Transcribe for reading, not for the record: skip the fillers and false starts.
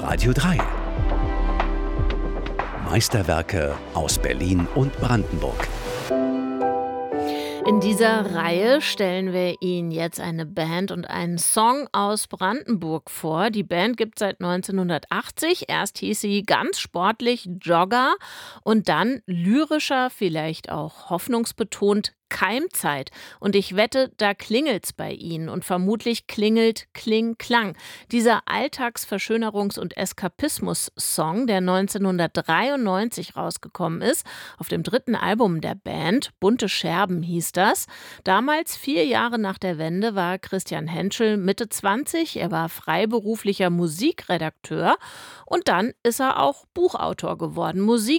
Radio 3. Meisterwerke aus Berlin und Brandenburg. In dieser Reihe stellen wir Ihnen jetzt eine Band und einen Song aus Brandenburg vor. Die Band gibt es seit 1980. Erst hieß sie ganz sportlich Jogger und dann lyrischer, vielleicht auch hoffnungsbetont Keimzeit. Und ich wette, da klingelt's bei Ihnen und vermutlich klingelt Kling Klang. Dieser Alltagsverschönerungs- und Eskapismus-Song, der 1993 rausgekommen ist, auf dem 3. Album der Band, Bunte Scherben hieß das. Damals, 4 Jahre nach der Wende, war Christian Henschel Mitte 20. Er war freiberuflicher Musikredakteur und dann ist er auch Buchautor geworden. Musik